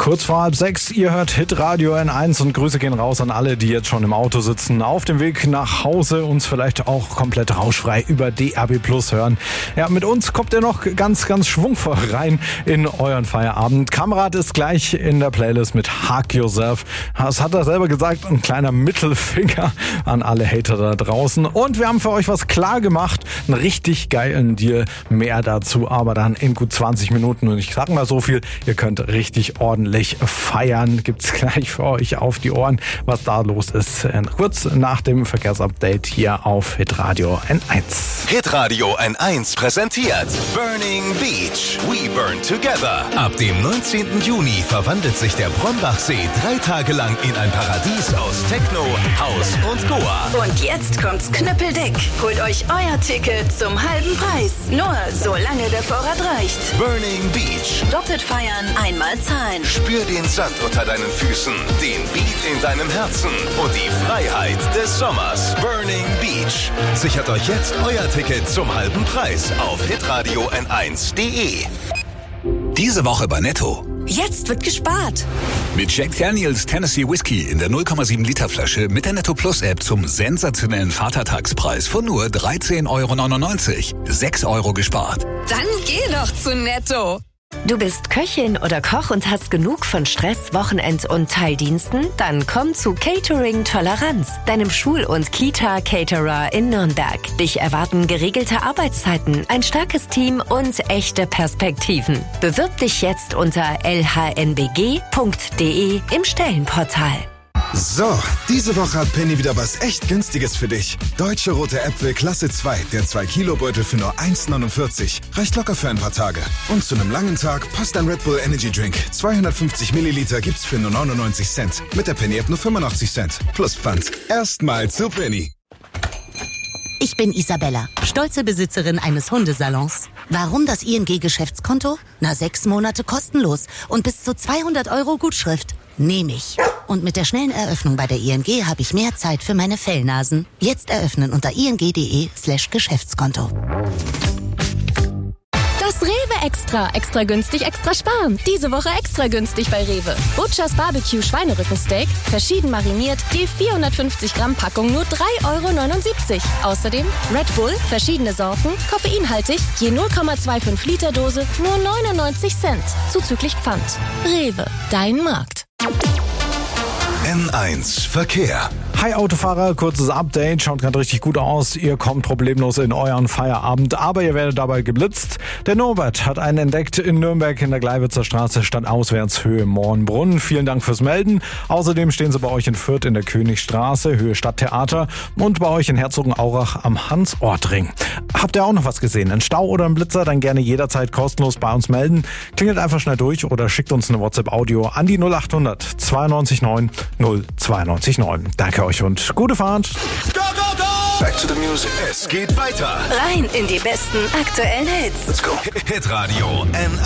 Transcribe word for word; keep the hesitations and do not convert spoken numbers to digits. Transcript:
Kurz vor halb sechs, ihr hört Hitradio N eins und Grüße gehen raus an alle, die jetzt schon im Auto sitzen, auf dem Weg nach Hause, uns vielleicht auch komplett rauschfrei über D A B Plus hören. Ja, mit uns kommt ihr noch ganz, ganz schwungvoll rein in euren Feierabend. Kamerad ist gleich in der Playlist mit Hug Yourself. Das hat er selber gesagt, ein kleiner Mittelfinger an alle Hater da draußen. Und wir haben für euch was klar gemacht, einen richtig geilen Deal. Mehr dazu aber dann in gut zwanzig Minuten. Und ich sag mal so viel, ihr könnt richtig ordentlich feiern. Gibt's gleich für euch auf die Ohren, was da los ist. Kurz nach dem Verkehrsupdate hier auf Hitradio N eins. Hitradio N eins präsentiert Burning Beach. We burn together. Ab dem neunzehnten Juni verwandelt sich der Brombachsee drei Tage lang in ein Paradies aus Techno, House und Goa. Und jetzt kommt's knüppeldick. Holt euch euer Ticket zum halben Preis. Nur solange der Vorrat reicht. Burning Beach. Doppelt feiern, einmal zahlen. Spür den Sand unter deinen Füßen, den Beat in deinem Herzen und die Freiheit des Sommers. Burning Beach. Sichert euch jetzt euer Ticket zum halben Preis auf hitradio n eins punkt de. Diese Woche bei Netto. Jetzt wird gespart. Mit Jack Daniels Tennessee Whiskey in der null Komma sieben Liter Flasche mit der Netto Plus App zum sensationellen Vatertagspreis von nur dreizehn Euro neunundneunzig. sechs Euro gespart. Dann geh doch zu Netto. Du bist Köchin oder Koch und hast genug von Stress, Wochenend- und Teildiensten? Dann komm zu Catering Toleranz, deinem Schul- und Kita-Caterer in Nürnberg. Dich erwarten geregelte Arbeitszeiten, ein starkes Team und echte Perspektiven. Bewirb dich jetzt unter l h n b g punkt d e im Stellenportal. So, diese Woche hat Penny wieder was echt Günstiges für dich. Deutsche rote Äpfel Klasse zwei, der zwei Kilo Beutel für nur eins neunundvierzig. Reicht locker für ein paar Tage. Und zu einem langen Tag passt ein Red Bull Energy Drink. zweihundertfünfzig Milliliter gibt's für nur neunundneunzig Cent. Mit der Penny App nur fünfundachtzig Cent. Plus Pfand. Erstmal zu Penny. Ich bin Isabella, stolze Besitzerin eines Hundesalons. Warum das I N G-Geschäftskonto? Na, sechs Monate kostenlos und bis zu zweihundert Euro Gutschrift. Nehme ich. Und mit der schnellen Eröffnung bei der I N G habe ich mehr Zeit für meine Fellnasen. Jetzt eröffnen unter ing.de slash Geschäftskonto. Das Rewe Extra. Extra günstig, extra sparen. Diese Woche extra günstig bei Rewe. Butchers Barbecue Schweinerückensteak, verschieden mariniert, je vierhundertfünfzig Gramm Packung nur drei Euro neunundsiebzig. Außerdem Red Bull, verschiedene Sorten, koffeinhaltig, je null Komma fünfundzwanzig Liter Dose, nur neunundneunzig Cent. Zuzüglich Pfand. Rewe, dein Markt. N eins Verkehr. Hi Autofahrer, kurzes Update, schaut gerade richtig gut aus, ihr kommt problemlos in euren Feierabend, aber ihr werdet dabei geblitzt. Der Norbert hat einen entdeckt in Nürnberg in der Gleiwitzer Straße, stadtauswärts Höhe Moornbrunn. Vielen Dank fürs Melden. Außerdem stehen sie bei euch in Fürth in der Königstraße, Höhe Stadttheater und bei euch in Herzogenaurach am Hans-Ort-Ring. Habt ihr auch noch was gesehen? Ein Stau oder ein Blitzer? Dann gerne jederzeit kostenlos bei uns melden. Klingelt einfach schnell durch oder schickt uns eine WhatsApp-Audio an die null acht hundert zweiundneunzig neun null zweiundneunzig neun. Danke euch und gute Fahrt. Go, go, go! Back to the music. Es geht weiter. Rein in die besten aktuellen Hits. Let's go. Hitradio N